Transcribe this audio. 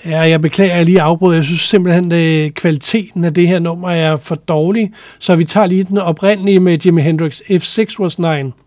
Ja, jeg beklager, at jeg lige afbrød. Jeg synes simpelthen, at kvaliteten af det her nummer er for dårlig. Så vi tager lige den oprindelige med Jimi Hendrix, If 6 Was 9.